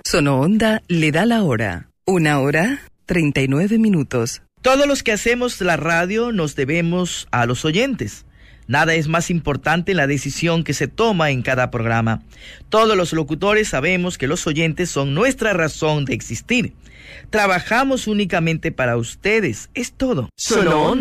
Sonoonda le da la hora. 1:39. Todos los que hacemos la radio nos debemos a los oyentes. Nada es más importante en la decisión que se toma en cada programa. Todos los locutores sabemos que los oyentes son nuestra razón de existir. Trabajamos únicamente para ustedes. Es todo. Sonoonda.